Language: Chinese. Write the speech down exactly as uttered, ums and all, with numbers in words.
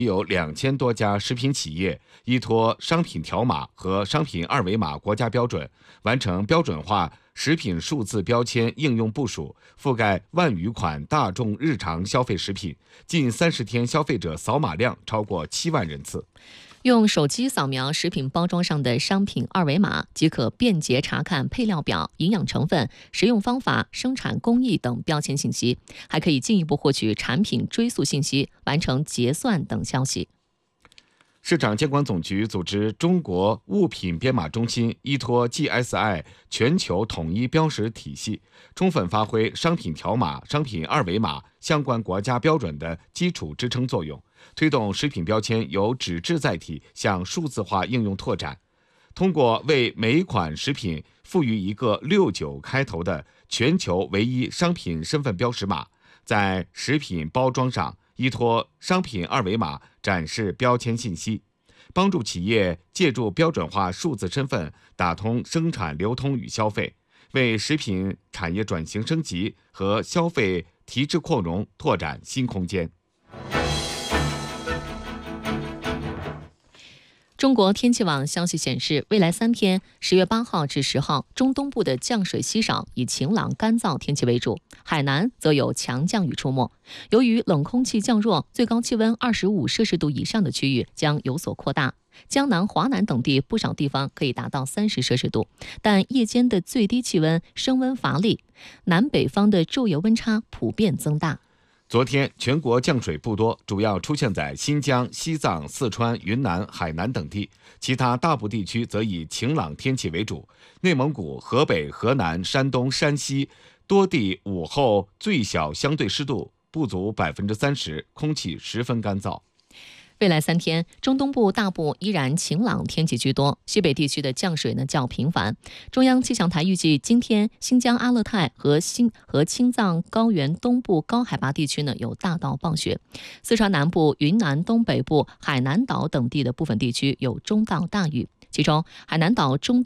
有两千多家食品企业依托商品条码和商品二维码国家标准，完成标准化食品数字标签应用部署，覆盖万余款大众日常消费食品，近三十天消费者扫码量超过七万人次。 用手机扫描食品包装上的商品二维码，即可便捷查看配料表、营养成分、食用方法、生产工艺等标签信息，还可以进一步获取产品追溯信息，完成结算等消息。 市场监管总局组织中国物品编码中心，依托 G S I 全球统一标识体系，充分发挥商品条码、商品二维码相关国家标准的基础支撑作用，推动食品标签由纸质载体向数字化应用拓展。通过为每款食品赋予一个六九开头的全球唯一商品身份标识码，在食品包装上依托商品二维码展示标签信息，帮助企业借助标准化数字身份打通生产流通与消费，为食品产业转型升级和消费提质扩容拓展新空间。 中国天气网消息显示，未来三天，十月八号至十号，中东部的降水稀少，以晴朗干燥天气为主，海南则有强降雨出没。由于冷空气降弱，最高气温二十五摄氏度以上的区域将有所扩大。江南、华南等地不少地方可以达到三十摄氏度，但夜间的最低气温升温乏力，南北方的昼夜温差普遍增大。 昨天全国降水不多，主要出现在新疆、西藏、四川、云南、海南等地，其他大部地区则以晴朗天气为主。内蒙古、河北、河南、山东、山西多地午后最小相对湿度不足百分之三十，空气十分干燥。 未来三天，中东部大部依然晴朗天气居多，西北地区的降水呢较频繁。中央气象台预计，今天新疆阿勒泰和新和青藏高原东部高海拔地区呢有大到暴雪，四川南部、云南东北部、海南岛等地的部分地区有中到大雨，其中海南岛中